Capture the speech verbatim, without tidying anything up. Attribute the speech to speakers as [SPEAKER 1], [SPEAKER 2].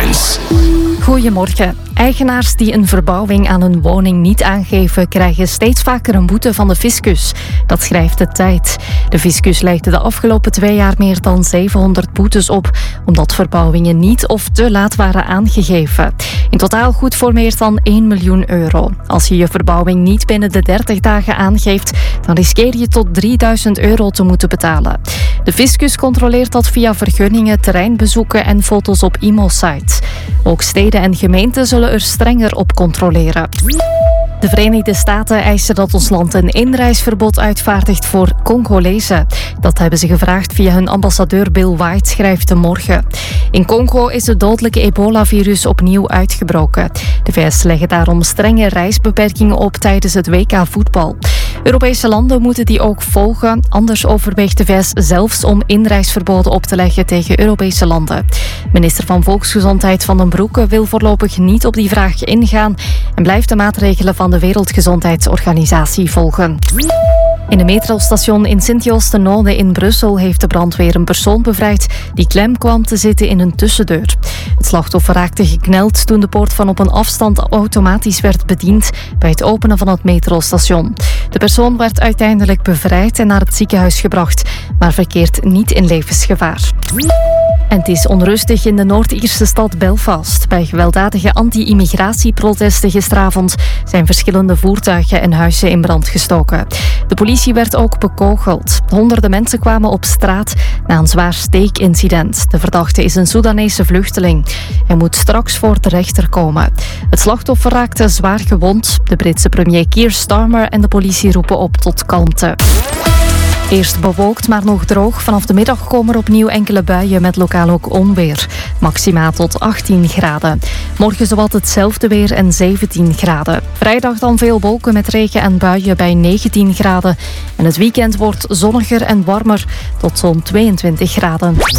[SPEAKER 1] Voice.
[SPEAKER 2] Goedemorgen. Eigenaars die een verbouwing aan hun woning niet aangeven, krijgen steeds vaker een boete van de fiscus. Dat schrijft De Tijd. De fiscus legde de afgelopen twee jaar meer dan zevenhonderd boetes op, omdat verbouwingen niet of te laat waren aangegeven. In totaal goed voor meer dan één miljoen euro. Als je je verbouwing niet binnen de dertig dagen aangeeft, dan riskeer je tot drieduizend euro te moeten betalen. De fiscus controleert dat via vergunningen, terreinbezoeken en foto's op I M O-site. Ook steden en gemeenten zullen er strenger op controleren. De Verenigde Staten eisen dat ons land een inreisverbod uitvaardigt voor Congolezen. Dat hebben ze gevraagd via hun ambassadeur Bill White, schrijft De Morgen. In Congo is het dodelijke ebola-virus opnieuw uitgebroken. De V S leggen daarom strenge reisbeperkingen op tijdens het W K voetbal. Europese landen moeten die ook volgen. Anders overweegt de V S zelfs om inreisverboden op te leggen tegen Europese landen. Minister van Volksgezondheid Van den Broeke wil voorlopig niet op die vraag ingaan en blijft de maatregelen van de Wereldgezondheidsorganisatie volgen. In een metrostation in Sint-Joost-ten-Noode in Brussel heeft de brandweer een persoon bevrijd die klem kwam te zitten in een tussendeur. Het slachtoffer raakte gekneld toen de poort van op een afstand automatisch werd bediend bij het openen van het metrostation. De persoon werd uiteindelijk bevrijd en naar het ziekenhuis gebracht, maar verkeert niet in levensgevaar. En het is onrustig in de Noord-Ierse stad Belfast. Bij gewelddadige anti-immigratieprotesten gisteravond zijn verschillende voertuigen en huizen in brand gestoken. De politie werd ook bekogeld. Honderden mensen kwamen op straat na een zwaar steekincident. De verdachte is een Soedanese vluchteling. Hij moet straks voor de rechter komen. Het slachtoffer raakte zwaar gewond. De Britse premier Keir Starmer en de politie roepen op tot kalmte. Eerst bewolkt, maar nog droog. Vanaf de middag komen er opnieuw enkele buien met lokaal ook onweer. Maxima tot achttien graden. Morgen zowat hetzelfde weer en zeventien graden. Vrijdag dan veel wolken met regen en buien bij negentien graden. En het weekend wordt zonniger en warmer tot zo'n tweeëntwintig graden.